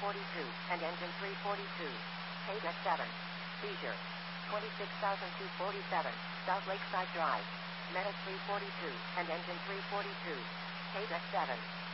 342, and engine 342. KDEC 7. Seizure. 26,247, South Lakeside Drive. Medic 342, and engine 342. KDEC 7.